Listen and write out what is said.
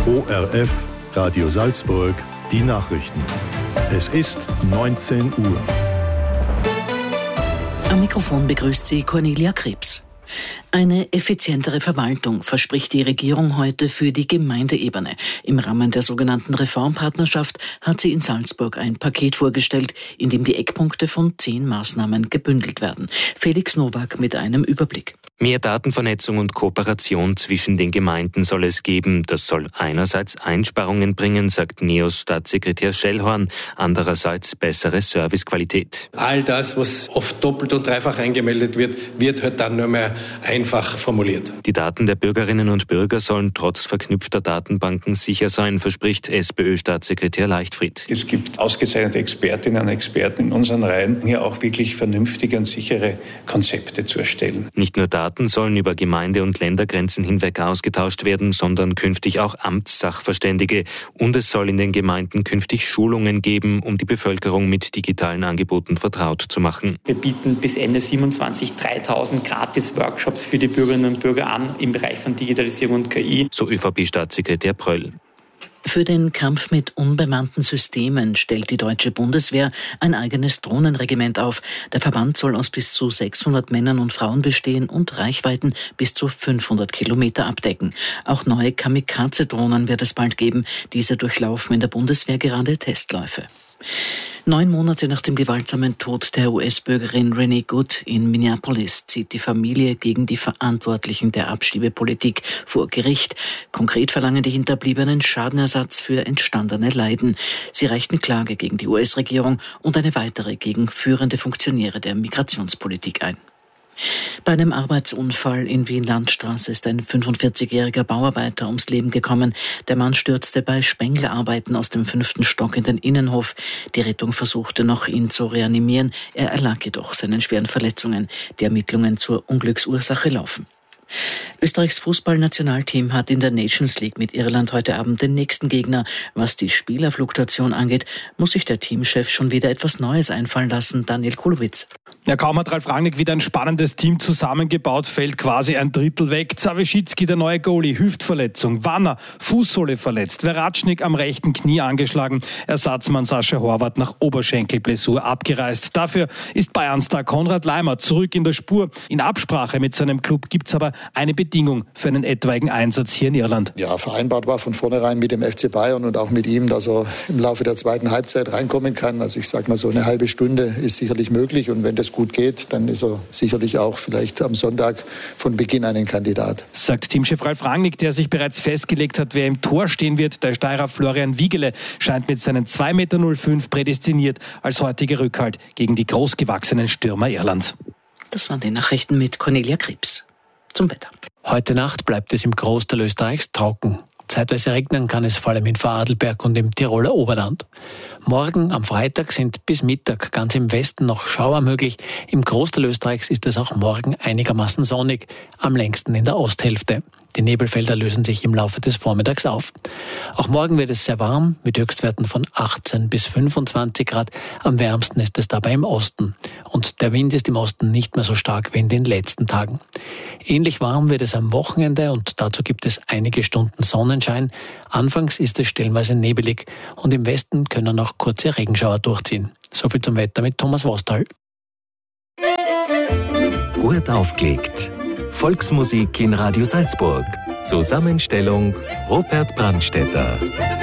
ORF Radio Salzburg, die Nachrichten. Es ist 19 Uhr. Am Mikrofon begrüßt sie Cornelia Krebs. Eine effizientere Verwaltung verspricht die Regierung heute für die Gemeindeebene. Im Rahmen der sogenannten Reformpartnerschaft hat sie in Salzburg ein Paket vorgestellt, in dem die Eckpunkte von 10 Maßnahmen gebündelt werden. Felix Nowak mit einem Überblick. Mehr Datenvernetzung und Kooperation zwischen den Gemeinden soll es geben. Das soll einerseits Einsparungen bringen, sagt NEOS-Staatssekretär Schellhorn, andererseits bessere Servicequalität. All das, was oft doppelt und dreifach eingemeldet wird, wird halt dann nur mehr einfach formuliert. Die Daten der Bürgerinnen und Bürger sollen trotz verknüpfter Datenbanken sicher sein, verspricht SPÖ-Staatssekretär Leichtfried. Es gibt ausgezeichnete Expertinnen und Experten in unseren Reihen, hier auch wirklich vernünftige und sichere Konzepte zu erstellen. Nicht nur Daten sollen über Gemeinde- und Ländergrenzen hinweg ausgetauscht werden, sondern künftig auch Amtssachverständige. Und es soll in den Gemeinden künftig Schulungen geben, um die Bevölkerung mit digitalen Angeboten vertraut zu machen. Wir bieten bis Ende 27 3.000 Gratis-Workshops für die Bürgerinnen und Bürger an im Bereich von Digitalisierung und KI. So ÖVP-Staatssekretär Pröll. Für den Kampf mit unbemannten Systemen stellt die deutsche Bundeswehr ein eigenes Drohnenregiment auf. Der Verband soll aus bis zu 600 Männern und Frauen bestehen und Reichweiten bis zu 500 Kilometer abdecken. Auch neue Kamikaze-Drohnen wird es bald geben. Diese durchlaufen in der Bundeswehr gerade Testläufe. 9 Monate nach dem gewaltsamen Tod der US-Bürgerin Renee Good in Minneapolis zieht die Familie gegen die Verantwortlichen der Abschiebepolitik vor Gericht. Konkret verlangen die Hinterbliebenen Schadenersatz für entstandene Leiden. Sie reichten Klage gegen die US-Regierung und eine weitere gegen führende Funktionäre der Migrationspolitik ein. Bei einem Arbeitsunfall in Wien-Landstraße ist ein 45-jähriger Bauarbeiter ums Leben gekommen. Der Mann stürzte bei Spenglerarbeiten aus dem 5. Stock in den Innenhof. Die Rettung versuchte noch, ihn zu reanimieren. Er erlag jedoch seinen schweren Verletzungen. Die Ermittlungen zur Unglücksursache laufen. Österreichs Fußballnationalteam hat in der Nations League mit Irland heute Abend den nächsten Gegner. Was die Spielerfluktuation angeht, muss sich der Teamchef schon wieder etwas Neues einfallen lassen. Daniel Kulowitz. Ja, kaum hat Ralf Rangnick wieder ein spannendes Team zusammengebaut, fällt quasi ein Drittel weg. Zawischicki, der neue Goalie, Hüftverletzung. Wanner, Fußsohle verletzt. Veratschnik am rechten Knie angeschlagen. Ersatzmann Sascha Horvath nach Oberschenkelblessur abgereist. Dafür ist Bayern-Star Konrad Laimer zurück in der Spur. In Absprache mit seinem Club gibt es aber eine Bedingung für einen etwaigen Einsatz hier in Irland. Ja, vereinbart war von vornherein mit dem FC Bayern und auch mit ihm, dass er im Laufe der zweiten Halbzeit reinkommen kann. Also ich sage mal, so eine halbe Stunde ist sicherlich möglich und wenn das gut geht, dann ist er sicherlich auch vielleicht am Sonntag von Beginn ein Kandidat. Sagt Teamchef Ralf Rangnick, der sich bereits festgelegt hat, wer im Tor stehen wird. Der Steirer Florian Wiegele scheint mit seinen 2,05 Meter prädestiniert als heutiger Rückhalt gegen die großgewachsenen Stürmer Irlands. Das waren die Nachrichten mit Cornelia Krebs. Zum Wetter. Heute Nacht bleibt es im Großteil Österreichs trocken. Zeitweise regnen kann es vor allem in Vorarlberg und im Tiroler Oberland. Morgen am Freitag sind bis Mittag ganz im Westen noch Schauer möglich. Im Großteil Österreichs ist es auch morgen einigermaßen sonnig, am längsten in der Osthälfte. Die Nebelfelder lösen sich im Laufe des Vormittags auf. Auch morgen wird es sehr warm, mit Höchstwerten von 18 bis 25 Grad. Am wärmsten ist es dabei im Osten. Und der Wind ist im Osten nicht mehr so stark wie in den letzten Tagen. Ähnlich warm wird es am Wochenende und dazu gibt es einige Stunden Sonnenschein. Anfangs ist es stellenweise nebelig und im Westen können auch kurze Regenschauer durchziehen. Soviel zum Wetter mit Thomas Wostal. Gut aufgelegt. Volksmusik in Radio Salzburg. Zusammenstellung Robert Brandstätter.